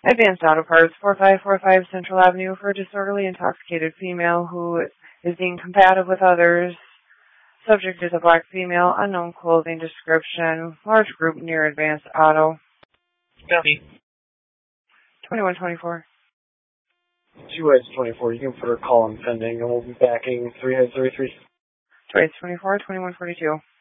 Advanced Auto Parts, 4545 Central Avenue for a disorderly intoxicated female who is being combative with others. Subject is a black female, unknown clothing description, large group near Advanced Auto. Copy. 2124. 2-24, you can put her call on pending, and we'll be backing 3-33. 2-24, 2142.